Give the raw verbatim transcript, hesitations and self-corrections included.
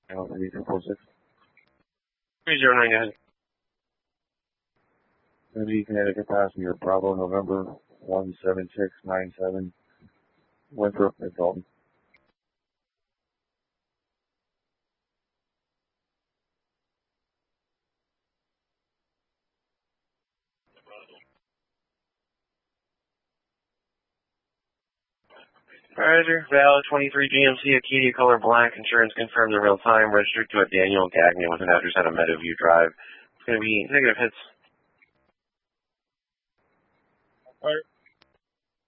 three four six. three zero nine, go ahead. Going to be Connecticut passenger Bravo November one seven six nine seven. Winthrop at Dalton. Roger, valid twenty-three G M C, Acadia color black, insurance confirmed in real time, registered to a Daniel Gagnon with an address on a Meadowview Drive. It's going to be negative hits. All right.